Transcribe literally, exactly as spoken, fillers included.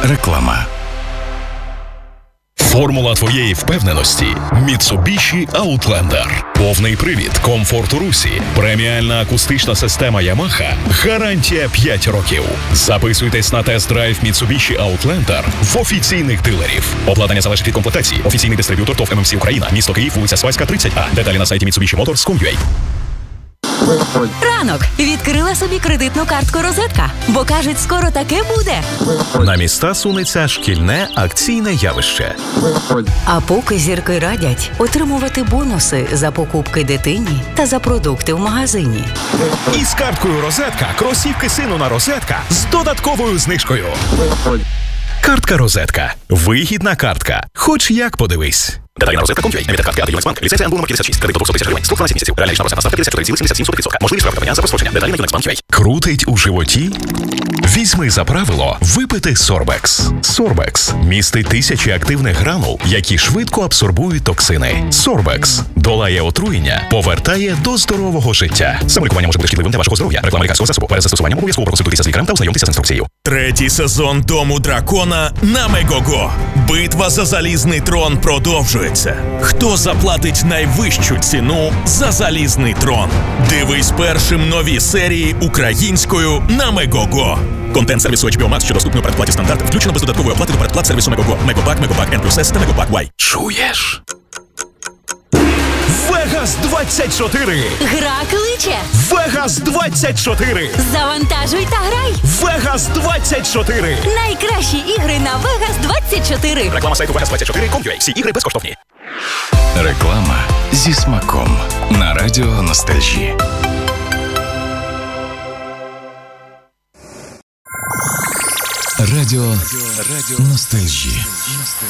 Реклама. Формула твоєї впевненості – Mitsubishi Outlander. Повний привід, комфорт у русі, преміальна акустична система Yamaha, гарантія п'ять років. Записуйтесь на тест-драйв Mitsubishi Outlander в офіційних дилерів. Обладнання залежить від комплектації. Офіційний дистриб'ютор ТОВ ем ем сі Україна. Місто Київ, вулиця Свайська, тридцять А. Деталі на сайті Mitsubishi Motors крапка ком крапка ю а. Ранок. Відкрила собі кредитну картку «Розетка», бо, кажуть, скоро таке буде. На міста сунеться шкільне акційне явище. А поки зірки радять отримувати бонуси за покупки дитині та за продукти в магазині. Із карткою «Розетка» кросівки сину на «Розетка» з додатковою знижкою. Картка «Розетка». Вигідна картка. Хоч як подивись. Деталі на розетка крапка ком крапка ю а. Емітер картки АД Юнексбанк. Ліцензія АНБУ номер п'ятдесят шість. Кредит до двохсот тисяч гривень. Строк дванадцять місяців. Реальна річна процентна ставка п'ятдесят чотири цілих сімдесят сім сотих відсотка. Можливість штрафування за прострочення. Деталі на Юнексбанк крапка ю а. Крутить у животі? Візьми за правило випити Сорбекс. Сорбекс містить тисячі активних гранул, які швидко абсорбують токсини. Сорбекс долає отруєння, повертає до здорового життя. Самолікування може бути шкідливим для вашого здоров'я. Реклама лікарського засобу. Перед застосуванням обов'язково проконсультуйтеся з лікарем та ознайомтеся з інструкцією. Третій сезон «Дому дракона» на Мегого. Битва за залізний трон продовжується. Хто заплатить найвищу ціну за залізний трон? Дивись першим нові серії українською на Мегого. Контент сервісу ейч бі о Max, що доступний у передплаті стандарт, включено без додаткової оплати до передплат сервісу Мегого. Мегопак, Мегопак N плюс S та Мегопак Y. Чуєш? Вегас двадцять чотири! Гра кличе! Вегас двадцять чотири! Завантажуй та грай! Вегас двадцять чотири! Найкращі ігри на Вегас двадцять чотири! Реклама сайту Вегас двадцять чотири крапка ком крапка ю а. Всі ігри безкоштовні. Реклама зі смаком на радіо Ностальжі. Радіо Ностальжі.